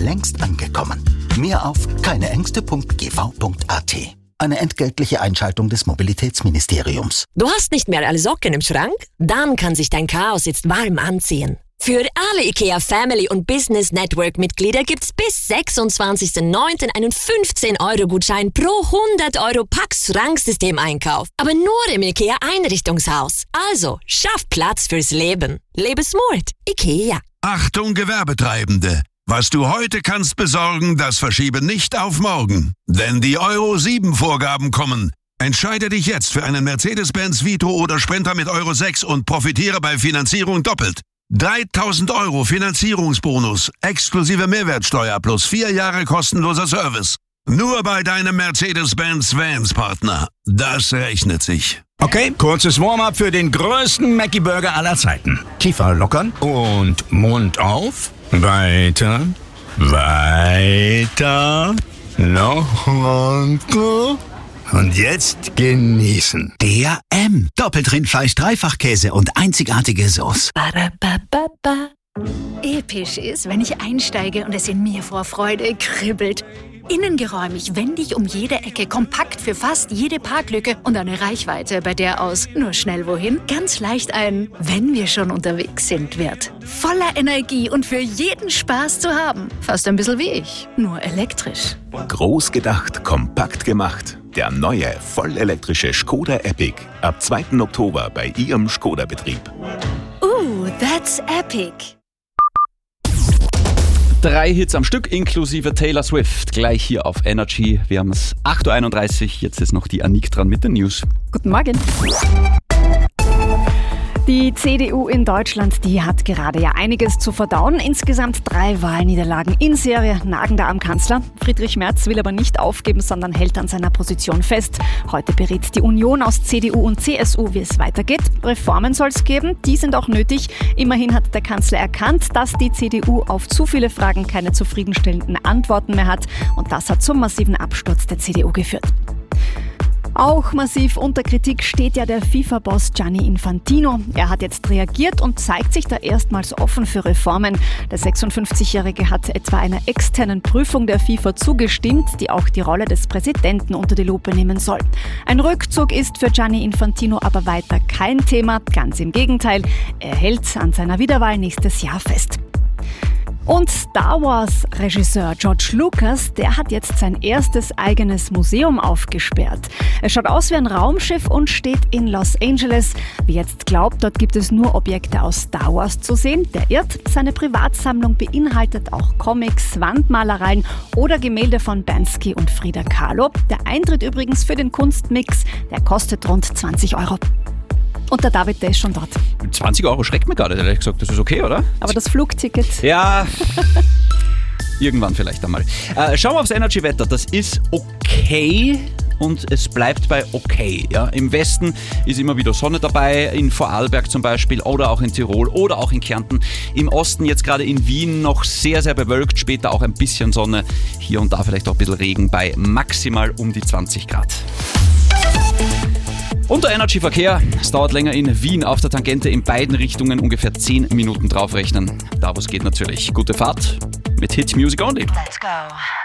längst angekommen. Mehr auf keineängste.gv.at. Eine entgeltliche Einschaltung des Mobilitätsministeriums. Du hast nicht mehr alle Socken im Schrank? Dann kann sich dein Chaos jetzt warm anziehen. Für alle IKEA Family und Business Network Mitglieder gibt's bis 26.09. einen 15-Euro-Gutschein pro 100 Euro Pax-Schranksystem-Einkauf. Aber nur im IKEA Einrichtungshaus. Also, schaff Platz fürs Leben. Lebe smart. IKEA. Achtung Gewerbetreibende! Was du heute kannst besorgen, das verschiebe nicht auf morgen. Denn die Euro 7 Vorgaben kommen. Entscheide dich jetzt für einen Mercedes-Benz Vito oder Sprinter mit Euro 6 und profitiere bei Finanzierung doppelt. 3.000 Euro Finanzierungsbonus, exklusive Mehrwertsteuer plus 4 Jahre kostenloser Service. Nur bei deinem Mercedes-Benz Vans-Partner. Das rechnet sich. Okay, kurzes Warm-up für den größten Mackie-Burger aller Zeiten. Kiefer lockern und Mund auf. Weiter, weiter, noch weiter. Und jetzt genießen. Der M. Doppeltrindfleisch, Dreifachkäse und einzigartige Sauce. Episch ist, wenn ich einsteige und es in mir vor Freude kribbelt. Innengeräumig, wendig um jede Ecke, kompakt für fast jede Parklücke und eine Reichweite, bei der aus nur schnell wohin ganz leicht ein "Wenn wir schon unterwegs sind" wird. Voller Energie und für jeden Spaß zu haben. Fast ein bisschen wie ich, nur elektrisch. Groß gedacht, kompakt gemacht. Der neue, vollelektrische Škoda Epic. Ab 2. Oktober bei Ihrem Škoda-Betrieb. That's epic. 3 Hits am Stück, inklusive Taylor Swift. Gleich hier auf Energy. Wir haben es 8.31 Uhr. Jetzt ist noch die Anik dran mit den News. Guten Morgen. Die CDU in Deutschland, die hat gerade ja einiges zu verdauen. Insgesamt 3 Wahlniederlagen in Serie nagen da am Kanzler. Friedrich Merz will aber nicht aufgeben, sondern hält an seiner Position fest. Heute berät die Union aus CDU und CSU, wie es weitergeht. Reformen soll es geben, die sind auch nötig. Immerhin hat der Kanzler erkannt, dass die CDU auf zu viele Fragen keine zufriedenstellenden Antworten mehr hat. Und das hat zum massiven Absturz der CDU geführt. Auch massiv unter Kritik steht ja der FIFA-Boss Gianni Infantino. Er hat jetzt reagiert und zeigt sich da erstmals offen für Reformen. Der 56-Jährige hat etwa einer externen Prüfung der FIFA zugestimmt, die auch die Rolle des Präsidenten unter die Lupe nehmen soll. Ein Rückzug ist für Gianni Infantino aber weiter kein Thema, ganz im Gegenteil. Er hält an seiner Wiederwahl nächstes Jahr fest. Und Star Wars-Regisseur George Lucas, der hat jetzt sein erstes eigenes Museum aufgesperrt. Es schaut aus wie ein Raumschiff und steht in Los Angeles. Wer jetzt glaubt, dort gibt es nur Objekte aus Star Wars zu sehen, der irrt. Seine Privatsammlung beinhaltet auch Comics, Wandmalereien oder Gemälde von Banksy und Frida Kahlo. Der Eintritt übrigens für den Kunstmix, der kostet rund 20 Euro. Und der David, der ist schon dort. 20 Euro schreckt mir gerade, ehrlich gesagt. Das ist okay, oder? Aber das Flugticket... Ja, irgendwann vielleicht einmal. Schauen wir aufs Energy-Wetter. Das ist okay und es bleibt bei okay. Ja? Im Westen ist immer wieder Sonne dabei, in Vorarlberg zum Beispiel oder auch in Tirol oder auch in Kärnten. Im Osten jetzt gerade in Wien noch sehr, sehr bewölkt, später auch ein bisschen Sonne. Hier und da vielleicht auch ein bisschen Regen bei maximal um die 20 Grad. Unter Energy-Verkehr. Es dauert länger in Wien auf der Tangente in beiden Richtungen ungefähr 10 Minuten draufrechnen. Da wo es geht natürlich. Gute Fahrt mit Hit Music Only. Let's go.